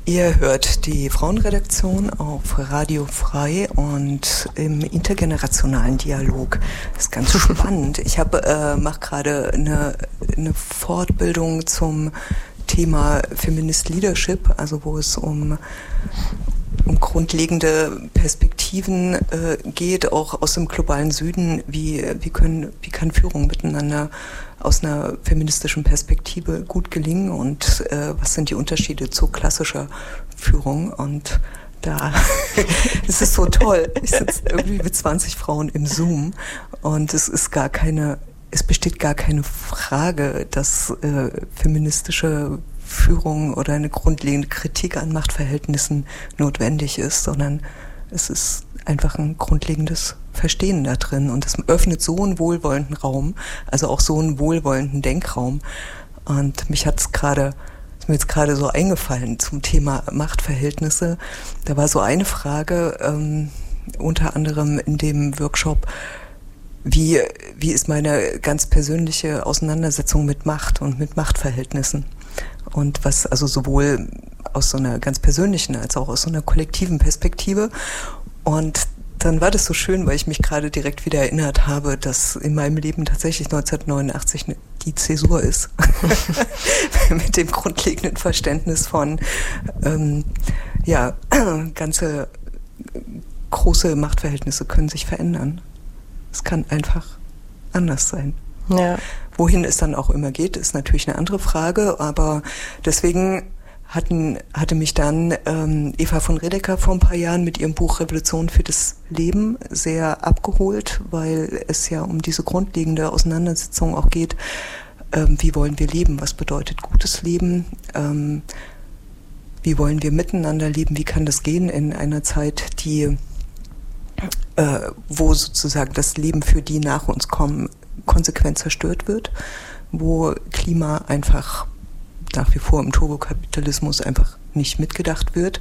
Ihr hört die Frauenredaktion auf Radio Frei und im intergenerationalen Dialog. Das ist ganz spannend. Ich mache gerade eine Fortbildung zum Thema Feminist Leadership, also wo es um grundlegende Perspektiven geht, auch aus dem globalen Süden. Wie kann Führung miteinander aus einer feministischen Perspektive gut gelingen und was sind die Unterschiede zu klassischer Führung? Und da es ist so toll. Ich sitze irgendwie mit 20 Frauen im Zoom und es besteht gar keine Frage, dass feministische Führung oder eine grundlegende Kritik an Machtverhältnissen notwendig ist, sondern es ist einfach ein grundlegendes Verstehen da drin und es öffnet so einen wohlwollenden Raum, also auch so einen wohlwollenden Denkraum. Und ist mir jetzt gerade so eingefallen zum Thema Machtverhältnisse. Da war so eine Frage, unter anderem in dem Workshop, wie ist meine ganz persönliche Auseinandersetzung mit Macht und mit Machtverhältnissen? Und was also sowohl aus so einer ganz persönlichen als auch aus so einer kollektiven Perspektive. Und dann war das so schön, weil ich mich gerade direkt wieder erinnert habe, dass in meinem Leben tatsächlich 1989 die Zäsur ist. Mit dem grundlegenden Verständnis von, ganze große Machtverhältnisse können sich verändern. Es kann einfach anders sein. Ja. Wohin es dann auch immer geht, ist natürlich eine andere Frage, aber deswegen hatte mich dann Eva von Redeker vor ein paar Jahren mit ihrem Buch Revolution für das Leben sehr abgeholt, weil es ja um diese grundlegende Auseinandersetzung auch geht, wie wollen wir leben, was bedeutet gutes Leben, wie wollen wir miteinander leben, wie kann das gehen in einer Zeit, wo sozusagen das Leben für die nach uns kommen konsequent zerstört wird, wo Klima einfach nach wie vor im Turbokapitalismus einfach nicht mitgedacht wird.